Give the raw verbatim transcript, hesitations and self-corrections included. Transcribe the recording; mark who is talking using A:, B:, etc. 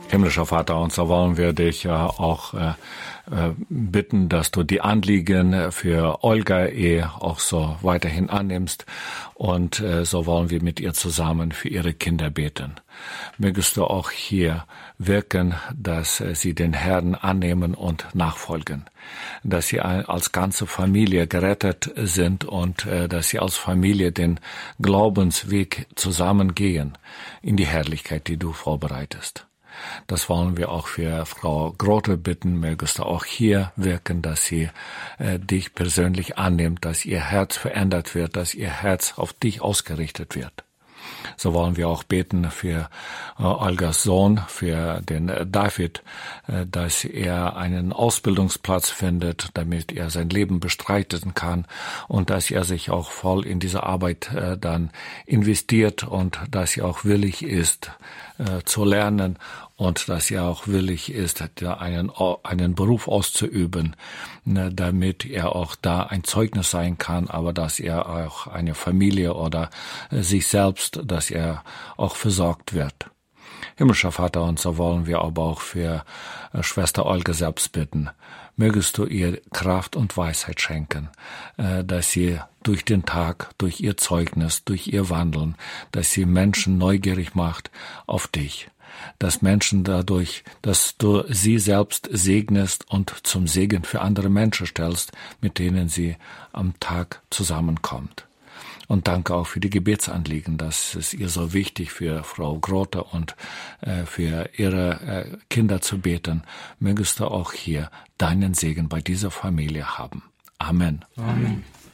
A: Himmlischer Vater, und so wollen wir dich äh, auch äh, äh, bitten, dass du die Anliegen für Olga eh auch so weiterhin annimmst, und äh, so wollen wir mit ihr zusammen für ihre Kinder beten. Mögest du auch hier wirken, dass äh, sie den Herrn annehmen und nachfolgen, dass sie als ganze Familie gerettet sind und äh, dass sie als Familie den Glaubensweg zusammengehen in die Herrlichkeit, die du vorbereitest. Das wollen wir auch für Frau Grote bitten. Mögest du auch hier wirken, dass sie äh, dich persönlich annimmt, dass ihr Herz verändert wird, dass ihr Herz auf dich ausgerichtet wird. So wollen wir auch beten für äh, Olgas Sohn, für den äh, David, äh, dass er einen Ausbildungsplatz findet, damit er sein Leben bestreiten kann, und dass er sich auch voll in diese Arbeit äh, dann investiert und dass er auch willig ist äh, zu lernen und dass er auch willig ist, einen, einen Beruf auszuüben, damit er auch da ein Zeugnis sein kann, aber dass er auch eine Familie oder sich selbst, dass er auch versorgt wird. Himmlischer Vater, und so wollen wir aber auch für Schwester Olga selbst bitten. Mögest du ihr Kraft und Weisheit schenken, dass sie durch den Tag, durch ihr Zeugnis, durch ihr Wandeln, dass sie Menschen neugierig macht auf dich. Dass Menschen dadurch, dass du sie selbst segnest und zum Segen für andere Menschen stellst, mit denen sie am Tag zusammenkommt. Und danke auch für die Gebetsanliegen, das ist ihr so wichtig, für Frau Grote und äh, für ihre äh, Kinder zu beten. Mögest du auch hier deinen Segen bei dieser Familie haben. Amen.
B: Amen.